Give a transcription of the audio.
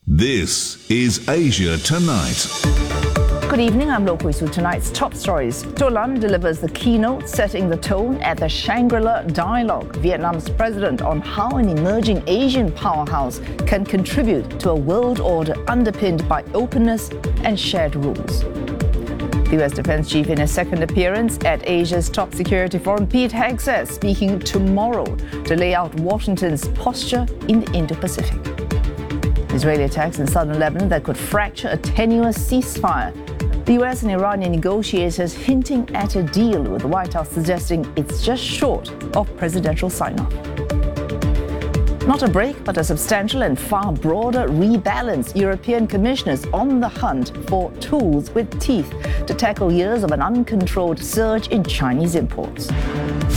This is Asia Tonight. Good evening, I'm Lo Kui Su. Tonight's top stories. To Lan delivers the keynote setting the tone at the Shangri-La Dialogue, Vietnam's president on how an emerging Asian powerhouse can contribute to a world order underpinned by openness and shared rules. The US Defense Chief in his second appearance at Asia's top security forum, Pete Hegseth, speaking tomorrow to lay out Washington's posture in the Indo-Pacific. Israeli attacks in southern Lebanon that could fracture a tenuous ceasefire. The US and Iranian negotiators hinting at a deal, with the White House suggesting it's just short of presidential sign-off. Not a break, but a substantial and far broader rebalance. European commissioners on the hunt for tools with teeth to tackle years of an uncontrolled surge in Chinese imports.